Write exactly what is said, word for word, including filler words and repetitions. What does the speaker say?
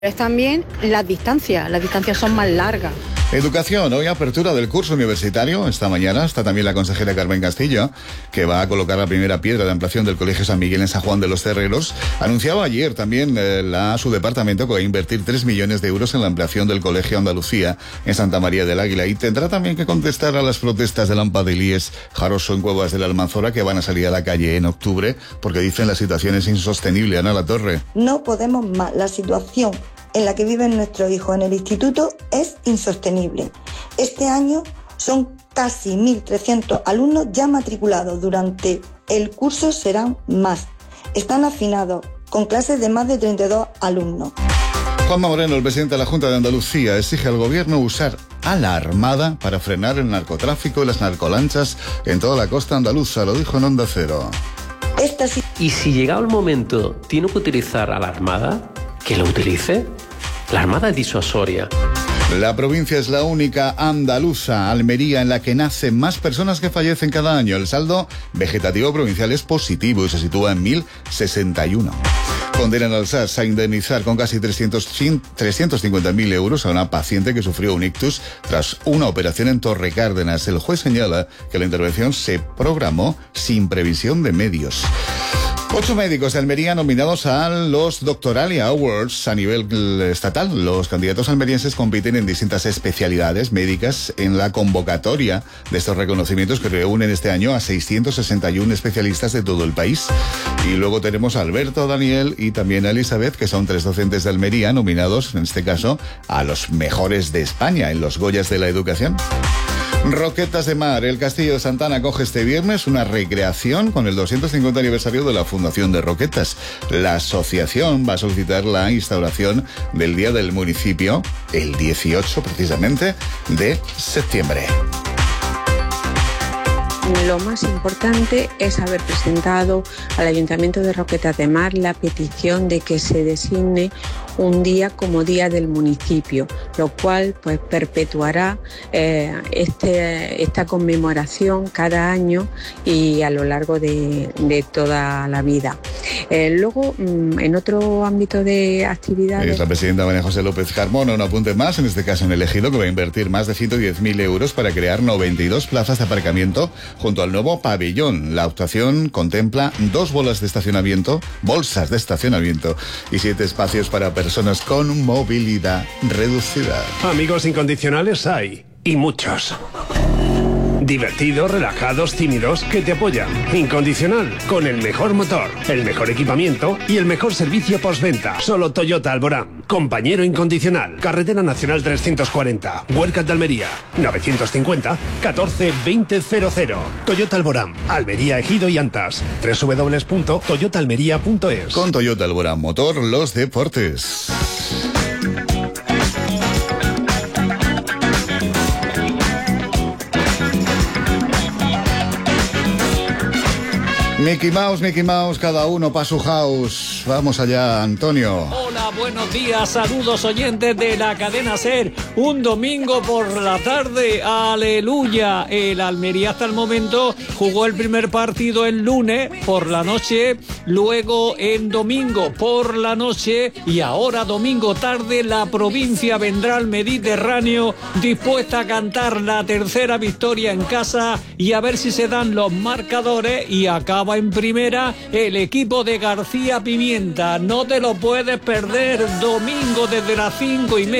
Es también las distancias, las distancias son más largas. Educación, hoy apertura del curso universitario. Esta mañana está también la consejera Carmen Castillo, que va a colocar la primera piedra de ampliación del Colegio San Miguel en San Juan de los Cerreros. Anunciaba ayer también eh, la, su departamento que va a invertir tres millones de euros en la ampliación del Colegio Andalucía en Santa María del Águila, y tendrá también que contestar a las protestas de Lampadilíes, Jaroso en Cuevas de la Almanzora, que van a salir a la calle en octubre porque dicen la situación es insostenible. Ana Latorre. No podemos más. La situación en la que viven nuestros hijos en el instituto es insostenible. Este año son casi mil trescientos alumnos ya matriculados. Durante el curso serán más. Están hacinados con clases de más de treinta y dos alumnos. Juanma Moreno, el presidente de la Junta de Andalucía, exige al gobierno usar a la Armada para frenar el narcotráfico y las narcolanchas en toda la costa andaluza. Lo dijo en Onda Cero. Esta sí. Y si llegado el momento tiene que utilizar a la Armada, que lo utilice. La Armada es disuasoria. La provincia es la única andaluza, Almería, en la que nacen más personas que fallecen cada año. El saldo vegetativo provincial es positivo y se sitúa en mil sesenta y uno. Condenan al S A S a indemnizar con casi trescientos cincuenta mil euros a una paciente que sufrió un ictus tras una operación en Torre Cárdenas. El juez señala que la intervención se programó sin previsión de medios. Ocho médicos de Almería nominados a los Doctoralia Awards a nivel estatal. Los candidatos almerienses compiten en distintas especialidades médicas en la convocatoria de estos reconocimientos que reúnen este año a seiscientos sesenta y uno especialistas de todo el país. Y luego tenemos a Alberto, Daniel y también a Elizabeth, que son tres docentes de Almería nominados, en este caso, a los mejores de España en los Goyas de la Educación. Roquetas de Mar. El Castillo de Santana acoge este viernes una recreación con el doscientos cincuenta aniversario de la Fundación de Roquetas. La asociación va a solicitar la instauración del Día del Municipio el dieciocho, precisamente, de septiembre. Lo más importante es haber presentado al Ayuntamiento de Roquetas de Mar la petición de que se designe un día como Día del Municipio, lo cual pues perpetuará eh, este, esta conmemoración cada año y a lo largo de, de toda la vida. Eh, luego, en otro ámbito de actividades... Es la presidenta María José López Carmona, un apunte más, en este caso en el Ejido, que va a invertir más de ciento diez mil euros para crear noventa y dos plazas de aparcamiento junto al nuevo pabellón. La actuación contempla dos bolas de estacionamiento, bolsas de estacionamiento y siete espacios para personas con movilidad reducida. Amigos incondicionales hay, y muchos. Divertidos, relajados, tímidos, que te apoyan. Incondicional, con el mejor motor, el mejor equipamiento y el mejor servicio postventa. Solo Toyota Alborán. Compañero incondicional. Carretera Nacional trescientos cuarenta. Huercas de Almería. novecientos cincuenta, catorce, veinte, cero cero. Toyota Alborán. Almería, Ejido y Antas. doble u doble u doble u punto toyota almería punto es. Con Toyota Alborán Motor, los deportes. Mickey Mouse, Mickey Mouse, cada uno pa' su house. Vamos allá, Antonio. Hola, buenos días, saludos oyentes de la cadena SER. Un domingo por la tarde, aleluya. El Almería hasta el momento jugó el primer partido el lunes por la noche, luego en domingo por la noche y ahora domingo tarde la provincia vendrá al Mediterráneo dispuesta a cantar la tercera victoria en casa y a ver si se dan los marcadores y acaba en primera el equipo de García Pimienta. No te lo puedes perder, domingo desde las cinco y media.